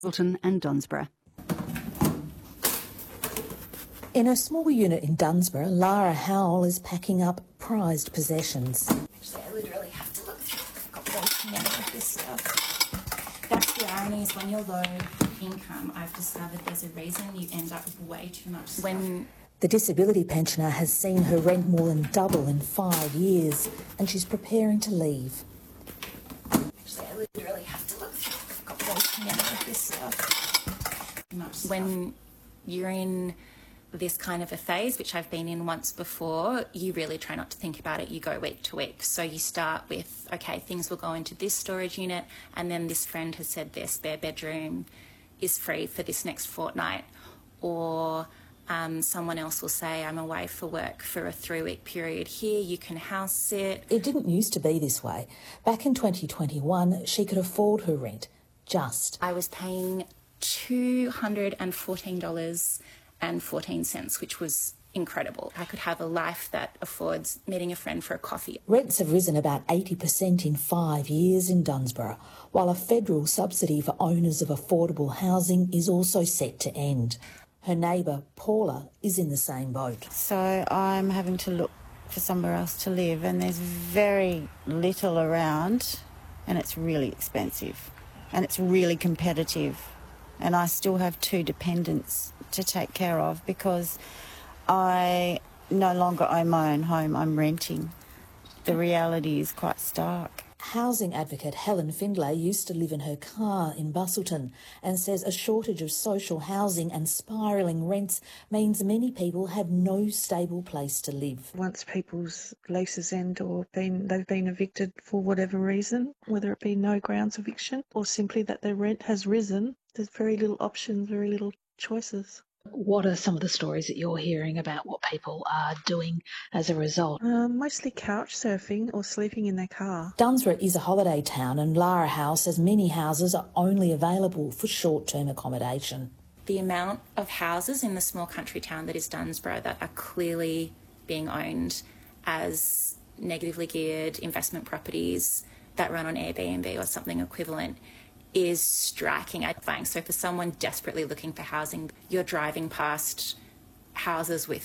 Wilton and Dunsborough. In a small unit in Dunsborough, Lara Howell is packing up prized possessions. Actually, I literally have to look through. I've got way too many of this stuff. That's the irony, is when you're low income, I've discovered there's a reason you end up with way too much stuff. The disability pensioner has seen her rent more than double in 5 years, and she's preparing to leave. Actually, I literally have to look through. I've got way too many of this stuff. When you're in this kind of a phase, which I've been in once before, you really try not to think about it. You go week to week. So you start with, okay, things will go into this storage unit, and then this friend has said their spare bedroom is free for this next fortnight. Or someone else will say, I'm away for work for a 3-week period here, you can house sit. It didn't used to be this way. Back in 2021, she could afford her rent, just. I was paying $214.14, which was incredible. I could have a life that affords meeting a friend for a coffee. Rents have risen about 80% in 5 years in Dunsborough, while a federal subsidy for owners of affordable housing is also set to end. Her neighbour, Paula, is in the same boat. So I'm having to look for somewhere else to live, and there's very little around, and it's really expensive, and it's really competitive. And I still have 2 dependents to take care of because I no longer own my own home, I'm renting. The reality is quite stark. Housing advocate Helen Findlay used to live in her car in Busselton and says a shortage of social housing and spiralling rents means many people have no stable place to live. Once people's leases end or they've been evicted for whatever reason, whether it be no grounds eviction or simply that their rent has risen, there's very little options, very little choices. What are some of the stories that you're hearing about what people are doing as a result? Mostly couch surfing or sleeping in their car. Dunsborough is a holiday town, and Lara Howell says many houses are only available for short-term accommodation. The amount of houses in the small country town that is Dunsborough that are clearly being owned as negatively geared investment properties that run on Airbnb or something equivalent is striking. So for someone desperately looking for housing, you're driving past houses with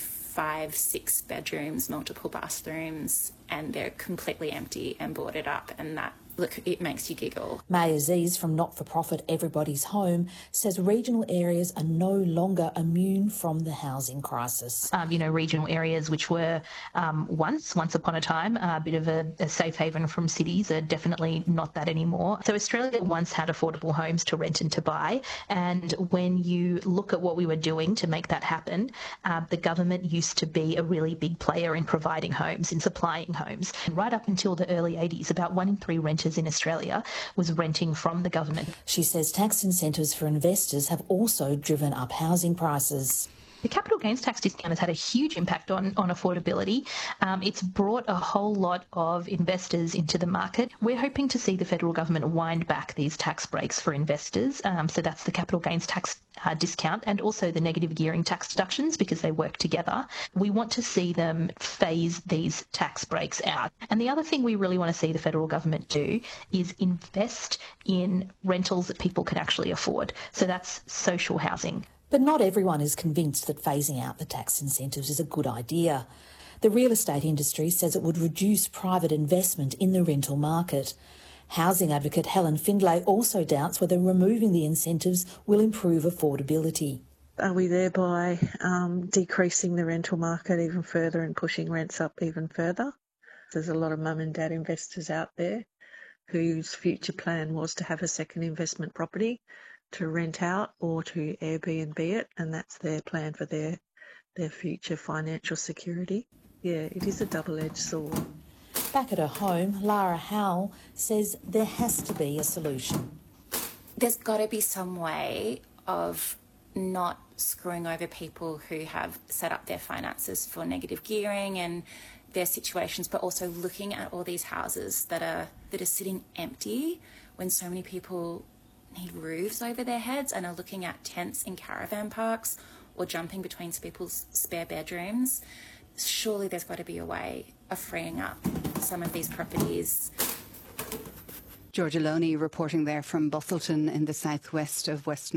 5-6 bedrooms, multiple bathrooms, and they're completely empty and boarded up, and that, look, it makes you giggle. May Aziz from not-for-profit Everybody's Home says regional areas are no longer immune from the housing crisis. Regional areas which were once upon a time a bit of a safe haven from cities are definitely not that anymore. So Australia once had affordable homes to rent and to buy, and when you look at what we were doing to make that happen, the government used to be a really big player in providing homes, in supplying homes. And right up until the early 80s, about 1 in 3 renters in Australia was renting from the government. She says tax incentives for investors have also driven up housing prices. The capital gains tax discount has had a huge impact on affordability. It's brought a whole lot of investors into the market. We're hoping to see the federal government wind back these tax breaks for investors. So that's the capital gains tax discount and also the negative gearing tax deductions, because they work together. We want to see them phase these tax breaks out. And the other thing we really want to see the federal government do is invest in rentals that people can actually afford. So that's social housing. But not everyone is convinced that phasing out the tax incentives is a good idea. The real estate industry says it would reduce private investment in the rental market. Housing advocate Helen Findlay also doubts whether removing the incentives will improve affordability. Are we thereby decreasing the rental market even further and pushing rents up even further? There's a lot of mum and dad investors out there whose future plan was to have a second investment property to rent out or to Airbnb it, and that's their plan for their future financial security. Yeah, it is a double-edged sword. Back at her home, Lara Howell says there has to be a solution. There's got to be some way of not screwing over people who have set up their finances for negative gearing and their situations, but also looking at all these houses that are sitting empty when so many people need roofs over their heads and are looking at tents in caravan parks or jumping between people's spare bedrooms. Surely there's got to be a way of freeing up some of these properties. Georgia Loney reporting there from Busselton in the southwest of Western